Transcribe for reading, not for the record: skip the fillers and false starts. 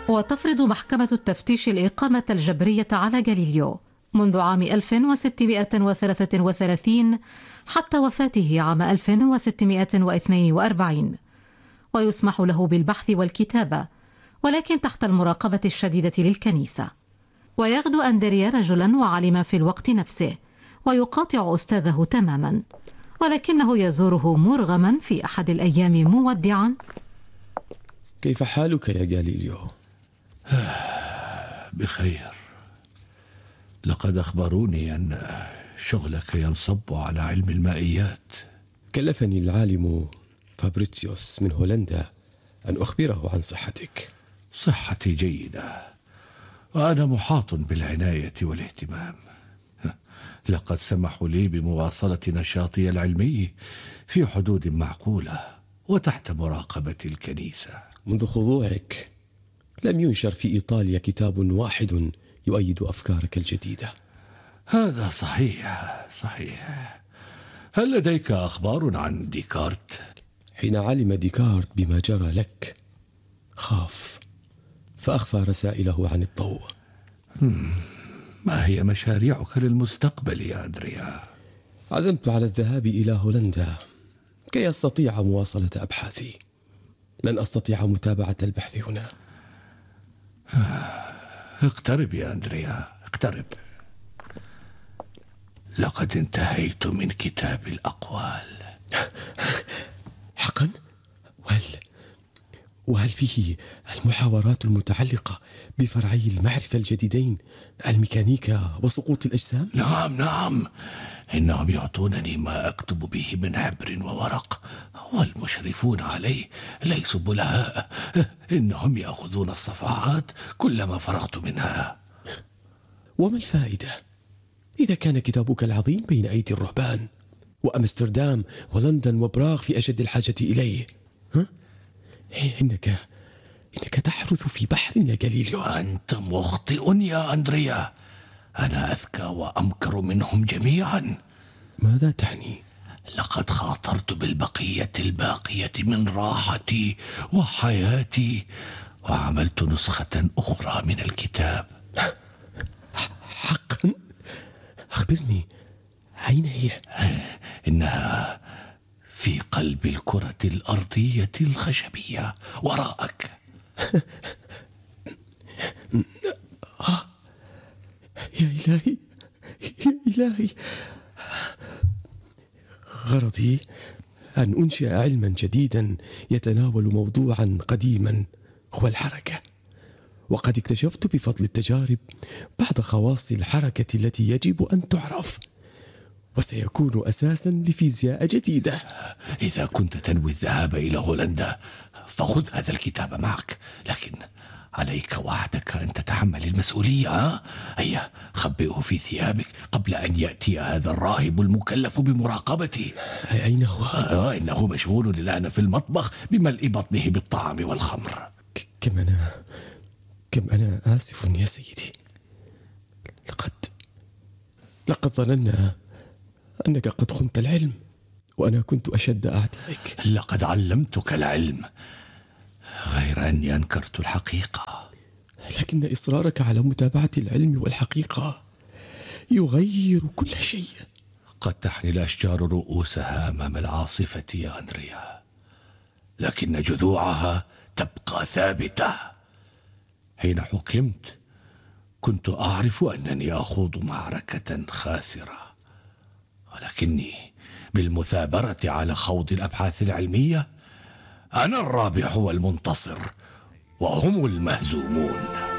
وتفرض محكمة التفتيش الإقامة الجبرية على غاليليو منذ عام 1633 حتى وفاته عام 1642، ويسمح له بالبحث والكتابة ولكن تحت المراقبة الشديدة للكنيسة. ويغدو أندريا رجلا وعالما في الوقت نفسه، ويقاطع أستاذه تماما، ولكنه يزوره مرغما في أحد الأيام مودعا. كيف حالك يا غاليليو؟ بخير. لقد أخبروني أن شغلك ينصب على علم المائيات. كلفني العالم فابريتسيوس من هولندا أن أخبره عن صحتك. صحتي جيدة، وأنا محاط بالعناية والاهتمام. لقد سمحوا لي بمواصلة نشاطي العلمي في حدود معقولة وتحت مراقبة الكنيسة. منذ خضوعك لم ينشر في إيطاليا كتاب واحد يؤيد أفكارك الجديدة. هذا صحيح. هل لديك أخبار عن ديكارت؟ حين علم ديكارت بما جرى لك خاف، فأخفى رسائله عن الضوء. ما هي مشاريعك للمستقبل يا أندريا؟ عزمت على الذهاب إلى هولندا كي أستطيع مواصلة أبحاثي. لن أستطيع متابعة البحث هنا. اقترب يا أندريا، اقترب. لقد انتهيت من كتاب الأقوال. حقا؟ وهل فيه المحاورات المتعلقة بفرعي المعرفة الجديدين، الميكانيكا وسقوط الأجسام؟ نعم. إنهم يعطونني ما أكتب به من حبر وورق، والمشرفون عليه ليسوا بلهاء. إنهم يأخذون الصفحات كلما فرغت منها. وما الفائدة إذا كان كتابك العظيم بين أيدي الرهبان، وأمستردام ولندن وبراغ في أشد الحاجة إليه؟ إنك تحرث في بحر يا غاليليو. أنت مخطئ يا أندريا، أنا أذكى وأمكر منهم جميعا. ماذا تعني؟ لقد خاطرت بالبقية الباقية من راحتي وحياتي، وعملت نسخة أخرى من الكتاب. حقا؟ أخبرني، أين هي؟ إنها في قلب الكرة الأرضية الخشبية وراءك. يا إلهي، غرضي أن أنشئ علما جديدا يتناول موضوعا قديما هو الحركة، وقد اكتشفت بفضل التجارب بعض خواص الحركة التي يجب أن تعرف، وسيكون أساسا لفيزياء جديدة. إذا كنت تنوي الذهاب إلى هولندا فخذ هذا الكتاب معك، لكن عليك وحدك أن تتحمل المسؤولية. هيا خبئه في ثيابك قبل أن يأتي هذا الراهب المكلف بمراقبتي. أين هو؟ إنه مشغول الآن في المطبخ بملء بطنه بالطعام والخمر. كم أنا آسف يا سيدي. لقد ظننا أنك قد خنت العلم، وأنا كنت أشد أعدائك. لقد علمتك العلم، غير أني أنكرت الحقيقة. لكن إصرارك على متابعة العلم والحقيقة يغير كل شيء. قد تحني الأشجار رؤوسها أمام العاصفة يا أندريا، لكن جذوعها تبقى ثابتة. حين حكمت كنت أعرف أنني أخوض معركة خاسرة، ولكني بالمثابرة على خوض الأبحاث العلمية أنا الرابح والمنتصر وهم المهزومون.